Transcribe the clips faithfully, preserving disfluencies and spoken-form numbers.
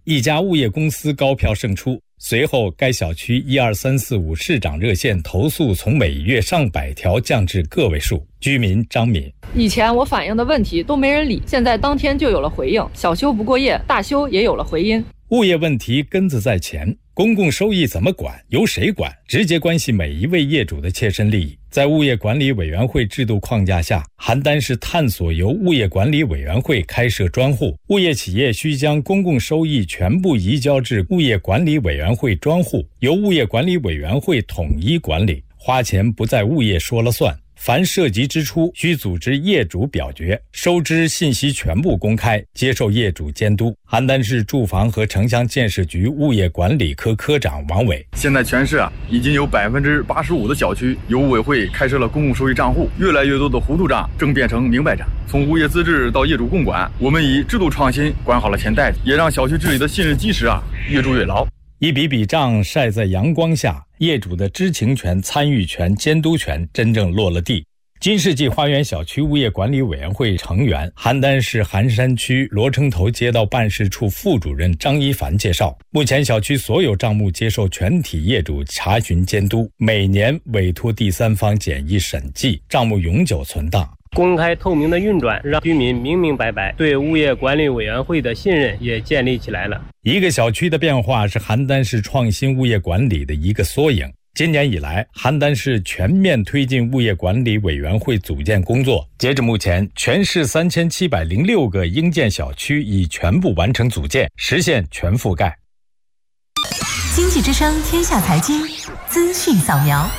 一家物业公司高票胜出。随后该小区一二三四五市长热线投诉从每月上百条降至个位数。居民张敏： 以前我反映的问题都没人理，现在当天就有了回应，小修不过夜，大修也有了回音。 物业问题根子在前，公共收益怎么管，由谁管，直接关系每一位业主的切身利益。在物业管理委员会制度框架下，邯郸市探索由物业管理委员会开设专户，物业企业需将公共收益全部移交至物业管理委员会专户，由物业管理委员会统一管理，花钱不在物业说了算。凡涉及支出需组织业主表决，收支信息全部公开，接受业主监督。邯郸市住房和城乡建设局物业管理科科长王伟： 现在全市啊，已经有百分之八十五的小区由物委会开设了公共收益账户，越来越多的糊涂账正变成明白账。从物业自治到业主共管，我们以制度创新管好了钱袋子，也让小区治理的信任基石啊越筑越牢。 一笔笔账晒在阳光下，业主的知情权、参与权、监督权真正落了地。金世纪花园小区物业管理委员会成员、邯郸市邯山区罗城头街道办事处副主任张一凡介绍，目前小区所有账目接受全体业主查询监督，每年委托第三方简易审计，账目永久存档。 公开透明的运转，让居民明明白白，对物业管理委员会的信任也建立起来了。 一个小区的变化是邯郸市创新物业管理的一个缩影。今年以来，邯郸市全面推进物业管理委员会组建工作。截至目前，全市三千七百零六个应建小区已全部完成组建，实现全覆盖。 经济之声天下财经资讯扫描。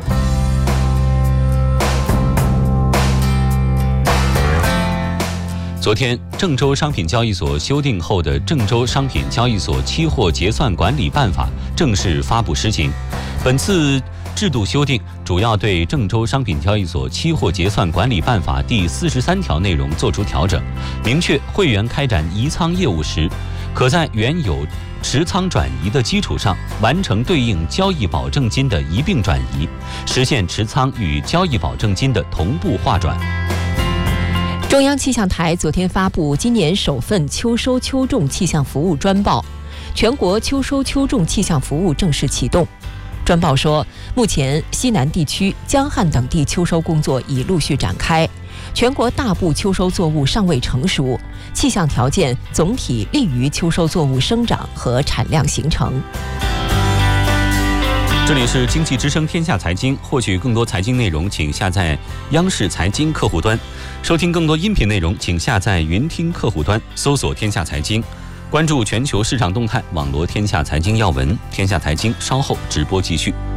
昨天，郑州商品交易所修订后的《郑州商品交易所期货结算管理办法》正式发布实行。本次制度修订主要对郑州商品交易所期货结算管理办法第四十三条内容作出调整，明确会员开展移仓业务时，可在原有持仓转移的基础上，完成对应交易保证金的一并转移，实现持仓与交易保证金的同步划转。 中央气象台昨天发布今年首份秋收秋种气象服务专报，全国秋收秋种气象服务正式启动。专报说，目前西南地区、江汉等地秋收工作已陆续展开，全国大部秋收作物尚未成熟，气象条件总体利于秋收作物生长和产量形成。 这里是经济之声天下财经，获取更多财经内容，请下载央视财经客户端；收听更多音频内容，请下载云听客户端，搜索天下财经，关注全球市场动态，网罗天下财经要闻。天下财经稍后直播继续。